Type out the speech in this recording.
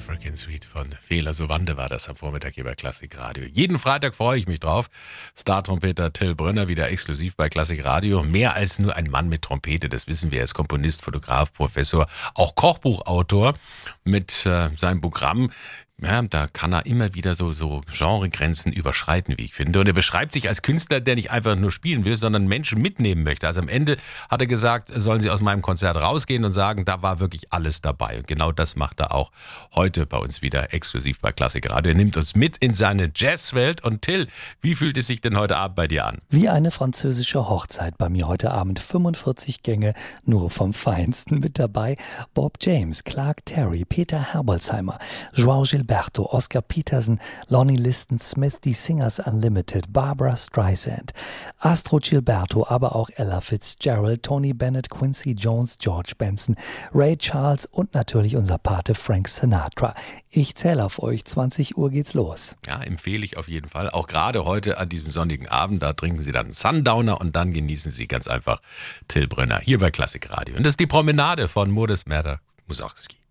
African Suite von Fela Sowande war das am Vormittag hier bei Klassik Radio. Jeden Freitag freue ich mich drauf. Star-Trompeter Till Brönner wieder exklusiv bei Klassik Radio. Mehr als nur ein Mann mit Trompete, das wissen wir. Er ist Komponist, Fotograf, Professor, auch Kochbuchautor mit seinem Programm. Ja, da kann er immer wieder so Genregrenzen überschreiten, wie ich finde. Und er beschreibt sich als Künstler, der nicht einfach nur spielen will, sondern Menschen mitnehmen möchte. Also am Ende hat er gesagt, sollen sie aus meinem Konzert rausgehen und sagen, da war wirklich alles dabei. Und genau das macht er auch heute bei uns wieder exklusiv bei Klassik Radio. Er nimmt uns mit in seine Jazzwelt. Und Till, wie fühlt es sich denn heute Abend bei dir an? Wie eine französische Hochzeit bei mir heute Abend. 45 Gänge, nur vom Feinsten mit dabei. Bob James, Clark Terry, Peter Herbolzheimer, João Gilberto, Oscar Peterson, Lonnie Liston Smith, die Singers Unlimited, Barbra Streisand, Astro Gilberto, aber auch Ella Fitzgerald, Tony Bennett, Quincy Jones, George Benson, Ray Charles und natürlich unser Pate Frank Sinatra. Ich zähle auf euch, 20 Uhr geht's los. Ja, empfehle ich auf jeden Fall. Auch gerade heute an diesem sonnigen Abend, da trinken Sie dann Sundowner und dann genießen Sie ganz einfach Till Brönner hier bei Klassik Radio. Und das ist die Promenade von Modest Merda Mussorgsky.